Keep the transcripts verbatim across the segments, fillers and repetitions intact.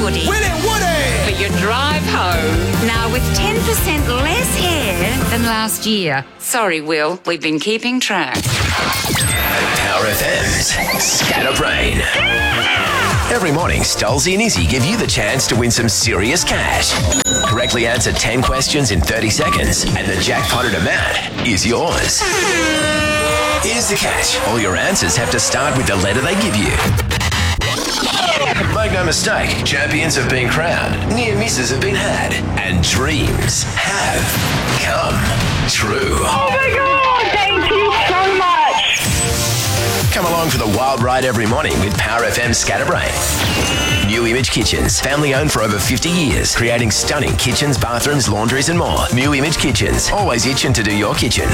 Woody. Willy Woody! For your drive home. Now with ten percent less hair than last year. Sorry, Will, we've been keeping track. Power F M's Scatterbrain. Every morning, Stolzy and Izzy give you the chance to win some serious cash. Correctly answer ten questions in thirty seconds, and the jackpotted amount is yours. Here's the catch. All your answers have to start with the letter they give you. Make no mistake, champions have been crowned, near misses have been had, and dreams have come true. Oh my God, thank you so much. Come along for the wild ride every morning with Power F M Scatterbrain. New Image Kitchens, family owned for over fifty years, creating stunning kitchens, bathrooms, laundries and more. New Image Kitchens, always itching to do your kitchen.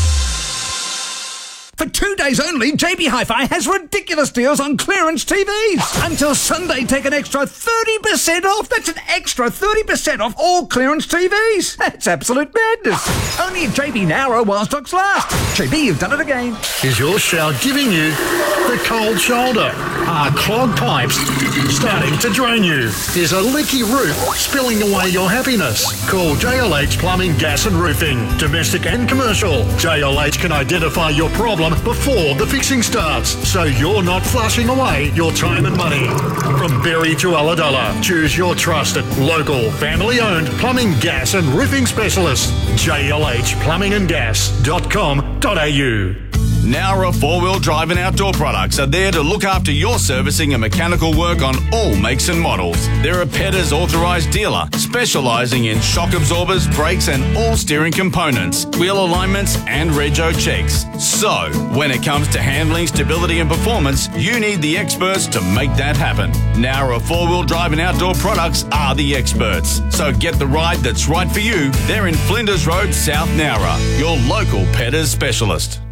For two days only, J B Hi-Fi has ridiculous deals on clearance T Vs. Until Sunday, take an extra thirty percent off. That's an extra thirty percent off all clearance T Vs. That's absolute madness. Only at J B Nowra while stocks last. J B, you've done it again. Is your shower giving you the cold shoulder? Are clogged pipes starting to drain you? Is a leaky roof spilling away your happiness? Call J L H Plumbing, Gas and Roofing. Domestic and commercial. J L H can identify your problem before the fixing starts, so you're not flushing away your time and money. From Berry to Ulladulla, choose your trusted, local, family-owned plumbing, gas and roofing specialist. J L H plumbing and gas dot com dot a u. Nowra four-wheel drive and outdoor products are there to look after your servicing and mechanical work on all makes and models. They're a Petters authorised dealer, specialising in shock absorbers, brakes and all steering components, wheel alignments and rego checks. So, when it comes to handling, stability and performance, you need the experts to make that happen. Nowra four-wheel drive and outdoor products are the experts. So get the ride that's right for you. They're in Flinders Road, South Nowra, your local Petters specialist.